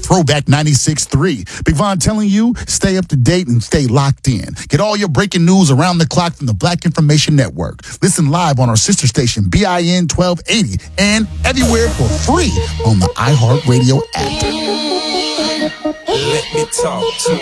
Throwback 96.3. Big Von telling you, stay up to date and stay locked in. Get all your breaking news around the clock from the Black Information Network. Listen live on our sister station, BIN 1280, and everywhere for free on the iHeartRadio app. Let me talk to